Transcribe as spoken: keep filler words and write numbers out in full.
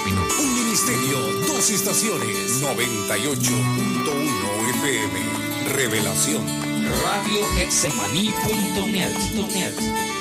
minutos. Un ministerio, dos estaciones. noventa y ocho punto uno F M. Revelación. Radio Getsemaní punto net.